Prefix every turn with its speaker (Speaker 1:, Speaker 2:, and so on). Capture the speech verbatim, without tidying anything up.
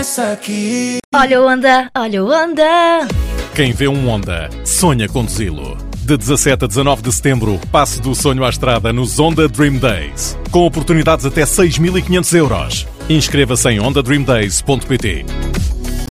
Speaker 1: começa aqui.
Speaker 2: Olha o Honda, olha o Honda.
Speaker 3: Quem vê um Honda, sonha conduzi-lo. De dezassete a dezanove de setembro, passe do sonho à estrada nos Honda Dream Days. Com oportunidades até seis mil e quinhentos euros. Inscreva-se em honda dream days ponto pt.